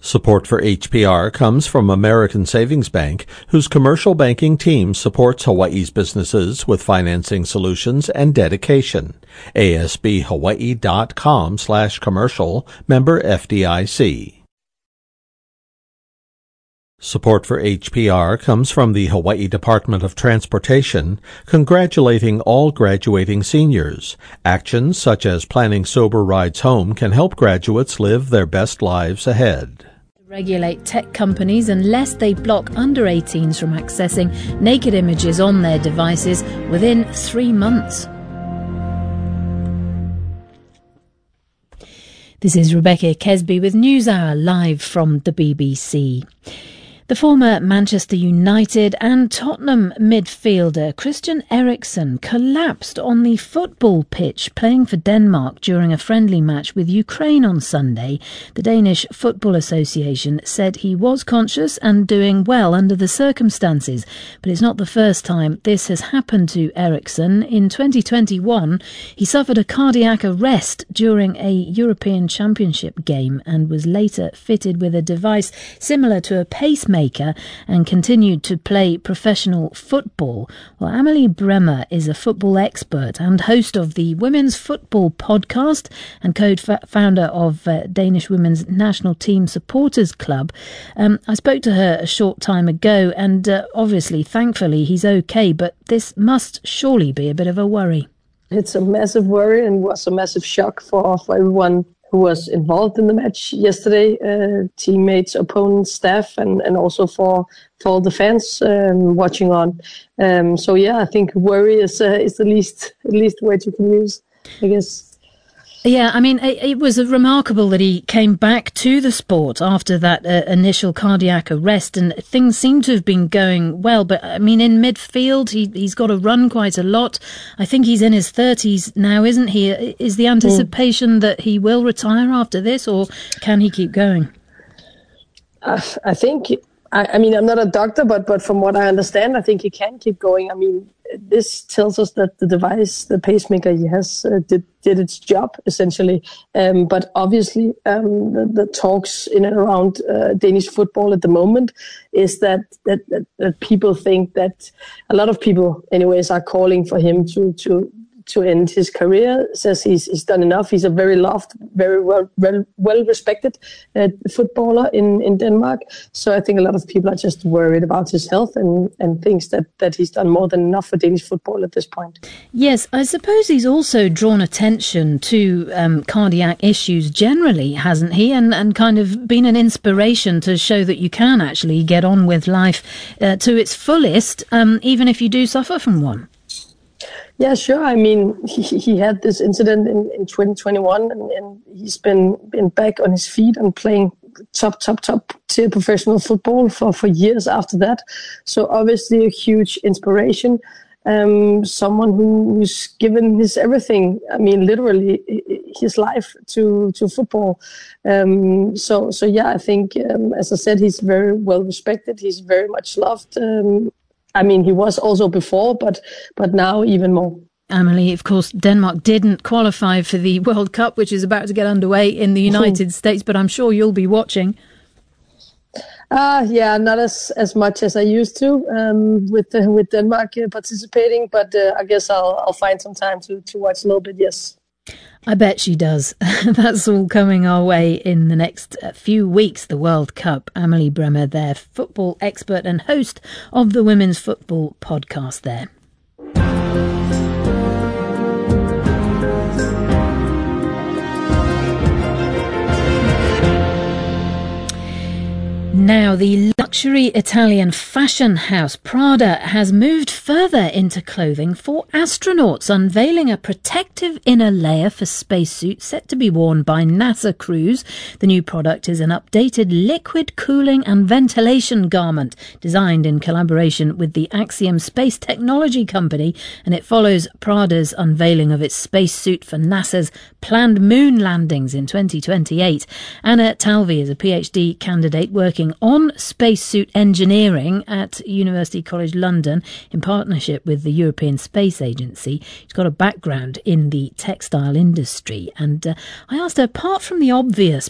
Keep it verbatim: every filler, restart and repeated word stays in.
Support for H P R comes from American Savings Bank, whose commercial banking team supports Hawaii's businesses with financing solutions and dedication. A S B Hawaii dot com slash commercial, member F D I C. Support for H P R comes from the Hawaii Department of Transportation, congratulating all graduating seniors. Actions such as planning sober rides home can help graduates live their best lives ahead. Regulate tech companies unless they block under eighteens from accessing naked images on their devices within three months. This is Rebecca Kesby with NewsHour live from the B B C. The former Manchester United and Tottenham midfielder Christian Eriksen collapsed on the football pitch playing for Denmark during a friendly match with Ukraine on Sunday. The Danish Football Association said he was conscious and doing well under the circumstances, but it's not the first time this has happened to Eriksen. In twenty twenty-one, he suffered a cardiac arrest during a European Championship game and was later fitted with a device similar to a pacemaker and continued to play professional football. Well, Amelie Bremer is a football expert and host of the Women's Football Podcast and co-founder of uh, Danish Women's National Team Supporters Club. Um, I spoke to her a short time ago and uh, obviously, thankfully, he's okay, but this must surely be a bit of a worry. It's a massive worry and was a massive shock for, for everyone who was involved in the match yesterday, uh, teammates, opponents, staff, and, and also for for all the fans um, watching on. Um, so yeah, I think worry is uh, is the least the least word you can use, I guess. Yeah, I mean, it, it was remarkable that he came back to the sport after that uh, initial cardiac arrest, and things seem to have been going well. But, I mean, in midfield, he, he's got to run quite a lot. I think he's in his thirties now, isn't he? Is the anticipation mm. that he will retire after this, or can he keep going? Uh, I think, I, I mean, I'm not a doctor, but, but from what I understand, I think he can keep going. I mean, this tells us that the device, the pacemaker he has, uh, did did its job, essentially. Um, but obviously, um, the, the talks in and around uh, Danish football at the moment is that that, that that people think that a lot of people, anyways, are calling for him to to to end his career. Says he's he's done enough. He's a very loved, very well well, well respected uh, footballer in, in Denmark. So I think a lot of people are just worried about his health and, and thinks that, that he's done more than enough for Danish football at this point. Yes, I suppose he's also drawn attention to um, cardiac issues generally, hasn't he? And and kind of been an inspiration to show that you can actually get on with life uh, to its fullest, um, even if you do suffer from one. Yeah, sure. I mean, he, he had this incident in, in twenty twenty-one, and, and he's been been back on his feet and playing top, top, top tier professional football for, for years after that. So obviously a huge inspiration. Um, someone who, who's given his everything. I mean, literally his life to to football. Um, so so yeah, I think um, as I said, he's very well respected. He's very much loved. Um, I mean, he was also before, but but now even more. Amelie, of course, Denmark didn't qualify for the World Cup, which is about to get underway in the United States, but I'm sure you'll be watching. Uh, yeah, not as, as much as I used to um, with uh, with Denmark uh, participating, but uh, I guess I'll I'll find some time to, to watch a little bit, yes. I bet she does. That's all coming our way in the next few weeks, the World Cup. Amelie Bremer there, football expert and host of the Women's Football Podcast there. Now, the luxury Italian fashion house Prada has moved further into clothing for astronauts, unveiling a protective inner layer for spacesuits set to be worn by NASA crews. The new product is an updated liquid cooling and ventilation garment designed in collaboration with the Axiom Space Technology Company, and it follows Prada's unveiling of its spacesuit for NASA's planned moon landings in twenty twenty-eight. Anna Talvi is a PhD candidate working on spacesuit engineering at University College London in partnership with the European Space Agency. She's got a background in the textile industry, and uh, I asked her, apart from the obvious